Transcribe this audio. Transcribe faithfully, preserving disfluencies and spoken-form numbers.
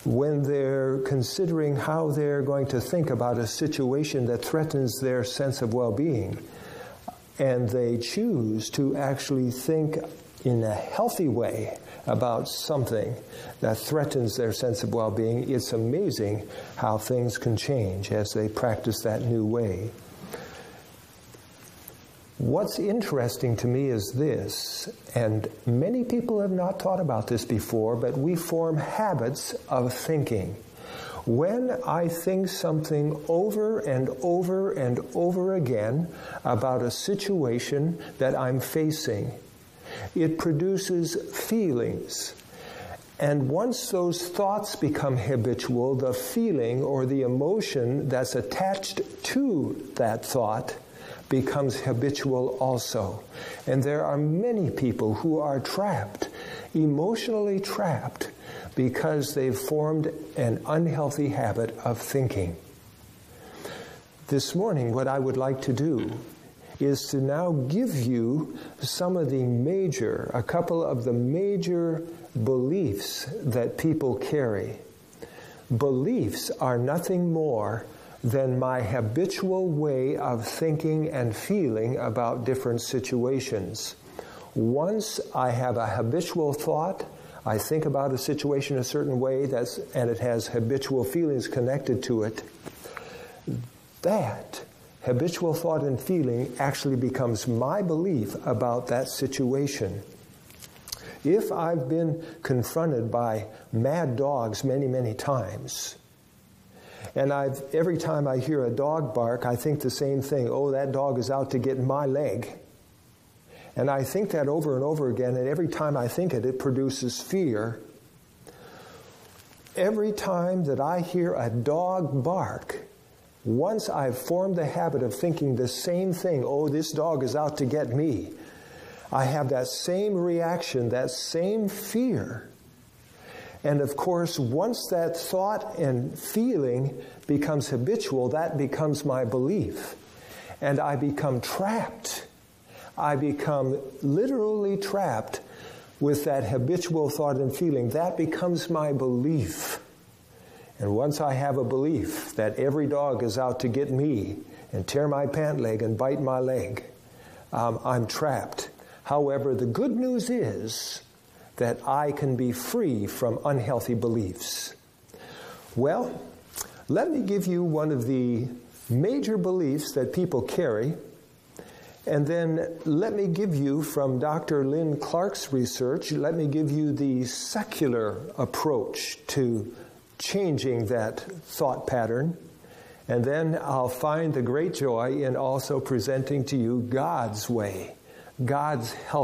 when they're considering how they're going to think about a situation that threatens their sense of well-being, and they choose to actually think in a healthy way about something that threatens their sense of well-being, it's amazing how things can change as they practice that new way. What's interesting to me is this, and many people have not thought about this before, but we form habits of thinking. When I think something over and over and over again about a situation that I'm facing, it produces feelings. And once those thoughts become habitual, the feeling or the emotion that's attached to that thought becomes habitual also. And there are many people who are trapped, emotionally trapped, because they've formed an unhealthy habit of thinking. This morning, what I would like to do is to now give you some of the major, a couple of the major beliefs that people carry. Beliefs are nothing more than my habitual way of thinking and feeling about different situations. Once I have a habitual thought, I think about a situation a certain way, that's, and it has habitual feelings connected to it, that habitual thought and feeling actually becomes my belief about that situation. If I've been confronted by mad dogs many, many times, and I've, every time I hear a dog bark, I think the same thing, oh, that dog is out to get my leg. And I think that over and over again, and every time I think it, it produces fear. Every time that I hear a dog bark, once I've formed the habit of thinking the same thing, oh, this dog is out to get me, I have that same reaction, that same fear. And of course, once that thought and feeling becomes habitual, that becomes my belief. And I become trapped. I become literally trapped with that habitual thought and feeling. That becomes my belief. And once I have a belief that every dog is out to get me and tear my pant leg and bite my leg, um, I'm trapped. However, the good news is that I can be free from unhealthy beliefs. Well, let me give you one of the major beliefs that people carry, and then let me give you, from Doctor Lynn Clark's research, let me give you the secular approach to changing that thought pattern, and then I'll find the great joy in also presenting to you God's way, God's health.